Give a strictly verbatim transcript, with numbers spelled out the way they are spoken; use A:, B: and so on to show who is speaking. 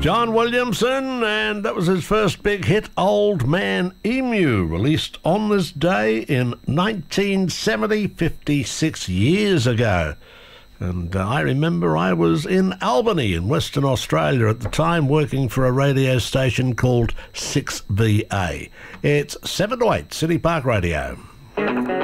A: John Williamson, and that was his first big hit, Old Man Emu, released on this day in nineteen seventy, fifty-six years ago. And uh, I remember I was in Albany in Western Australia at the time, working for a radio station called six V A. It's seven to eight, City Park Radio.